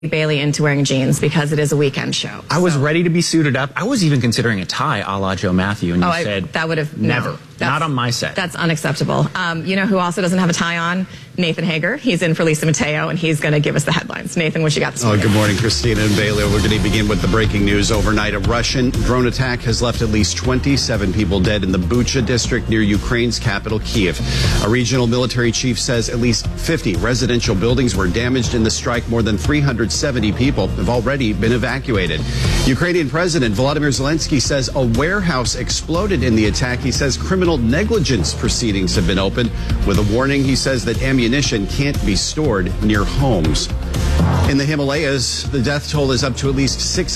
Bailey into wearing jeans because it is a weekend show. I was ready to be suited up. I was even considering a tie a la Joe Matthew, and you said that would have never. Not on my set. That's unacceptable. You know who also doesn't have a tie on? Nathan Hager. He's in for Lisa Mateo, and he's going to give us the headlines. Nathan, what you got this morning? Good morning, Christina and Bailey. We're going to begin with the breaking news overnight. A Russian drone attack has left at least 27 people dead in the Bucha district near Ukraine's capital, Kiev. A regional military chief says at least 50 residential buildings were damaged in the strike. More than 370 people have already been evacuated. Ukrainian President Volodymyr Zelensky says a warehouse exploded in the attack. He says criminal negligence proceedings have been opened with a warning. He says that ammunition can't be stored near homes. In the Himalayas, the death toll is up to at least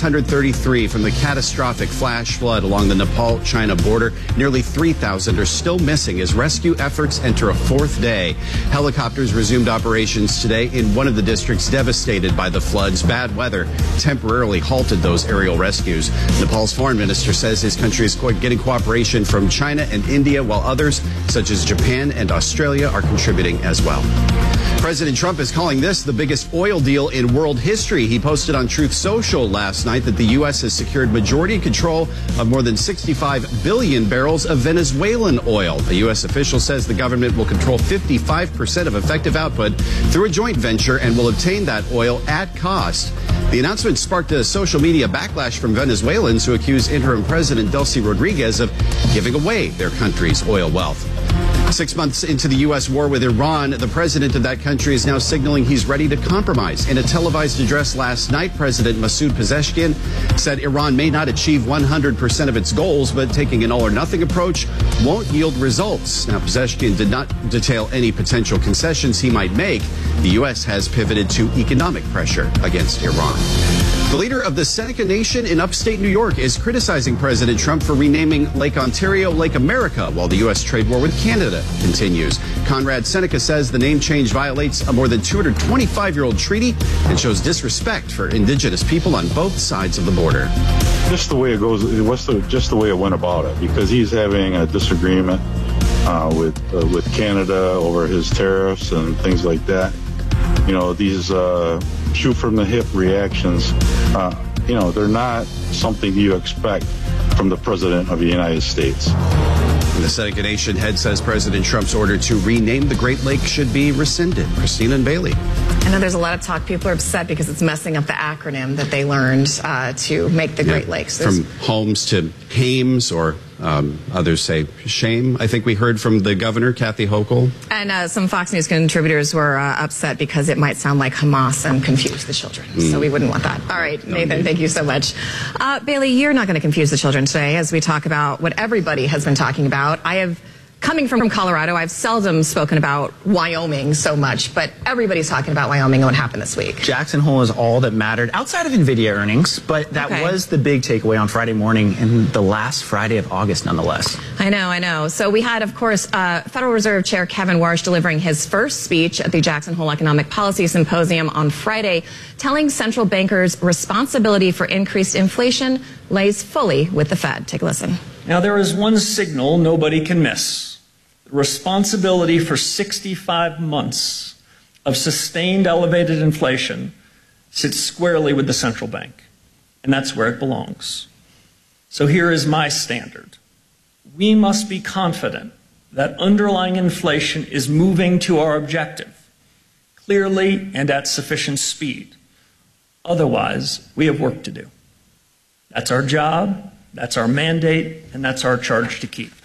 633 from the catastrophic flash flood along the Nepal-China border. Nearly 3,000 are still missing as rescue efforts enter a fourth day. Helicopters resumed operations today in one of the districts devastated by the floods. Bad weather temporarily halted those aerial rescues. Nepal's foreign minister says his country is getting cooperation from China and India, while others, such as Japan and Australia, are contributing as well. President Trump is calling this the biggest oil deal in world history. He posted on Truth Social last night that the U.S. has secured majority control of more than 65 billion barrels of Venezuelan oil. A U.S. official says the government will control 55% of effective output through a joint venture and will obtain that oil at cost. The announcement sparked a social media backlash from Venezuelans who accuse interim President Delcy Rodriguez of giving away their country's oil wealth. 6 months into the U.S. war with Iran, the president of that country is now signaling he's ready to compromise. In a televised address last night, President Masoud Pezeshkian said Iran may not achieve 100% of its goals, but taking an all-or-nothing approach won't yield results. Now, Pezeshkian did not detail any potential concessions he might make. The U.S. has pivoted to economic pressure against Iran. The leader of the Seneca Nation in upstate New York is criticizing President Trump for renaming Lake Ontario Lake America while the U.S. trade war with Canada continues. Conrad Seneca says the name change violates a more than 225-year-old treaty and shows disrespect for indigenous people on both sides of the border. Just the way it goes, just the way it went about it, because he's having a disagreement with Canada over his tariffs and things like that. You know, these shoot from the hip reactions, they're not something you expect from the President of the United States. The Seneca Nation head says President Trump's order to rename the Great Lakes should be rescinded. Christina and Bailey. I know there's a lot of talk. People are upset because it's messing up the acronym that they learned to make the Great Lakes. From Holmes to Hames, or others say shame. I think we heard from the governor, Kathy Hochul. And some Fox News contributors were upset because it might sound like Hamas and confuse the children. So we wouldn't want that. All right, Nathan, thank you so much. Bailey, you're not going to confuse the children today as we talk about what everybody has been talking about. Coming from Colorado, I've seldom spoken about Wyoming so much, but everybody's talking about Wyoming and what happened this week. Jackson Hole is all that mattered outside of NVIDIA earnings, but that was the big takeaway on Friday morning and the last Friday of August, nonetheless. I know. So we had, of course, Federal Reserve Chair Kevin Warsh delivering his first speech at the Jackson Hole Economic Policy Symposium on Friday, telling central bankers responsibility for increased inflation lays fully with the Fed. Take a listen. Now, there is one signal nobody can miss. The responsibility for 65 months of sustained elevated inflation sits squarely with the central bank, and that's where it belongs. So here is my standard. We must be confident that underlying inflation is moving to our objective, clearly and at sufficient speed. Otherwise, we have work to do. That's our job. That's our mandate, and that's our charge to keep.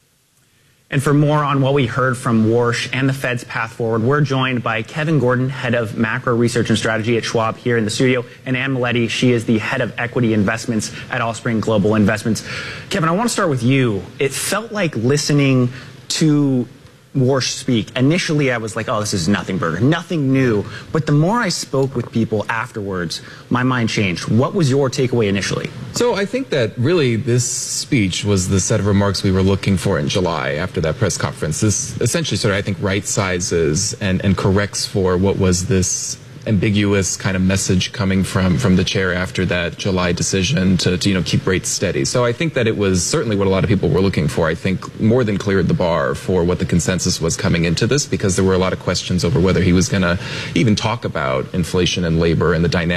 And for more on what we heard from Warsh and the Fed's path forward, we're joined by Kevin Gordon, head of macro research and strategy at Schwab here in the studio, and Ann Maletti. She is the head of equity investments at Allspring Global Investments. Kevin, I want to start with you. It felt like listening to Warsh speak. Initially, I was like, oh, this is nothing burger, nothing new. But the more I spoke with people afterwards, my mind changed. What was your takeaway initially? So I think that really this speech was the set of remarks we were looking for in July after that press conference. This essentially sort of, I think, right sizes and corrects for what was this ambiguous kind of message coming from the chair after that July decision to keep rates steady. So I think that it was certainly what a lot of people were looking for. I think more than cleared the bar for what the consensus was coming into this, because there were a lot of questions over whether he was going to even talk about inflation and labor and the dynamics